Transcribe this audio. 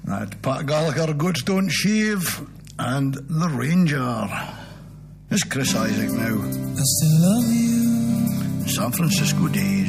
That Pat Gallagher, Goats Don't Shave, and The Ranger. It's Chris Isaak now. I still love you. San Francisco Days.